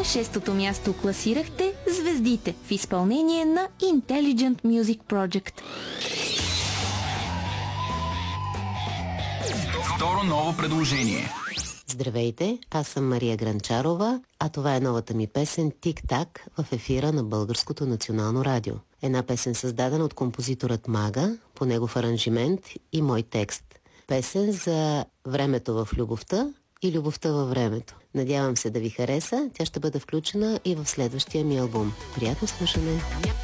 На шестото място класирахте Звездите в изпълнение на Intelligent Music Project. Второ ново предложение. Здравейте, аз съм Мария Гранчарова, а това е новата ми песен «Тик-так» в ефира на Българското национално радио. Една песен създадена от композиторът Мага, по негов аранжимент и мой текст. Песен за времето в любовта и любовта във времето. Надявам се да ви хареса, тя ще бъде включена и в следващия ми албум. Приятно слушане!